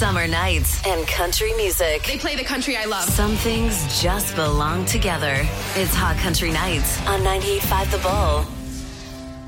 Summer nights and country music. They play the country I love. Some things just belong together. It's Hot Country Nights on 98.5 The Bull.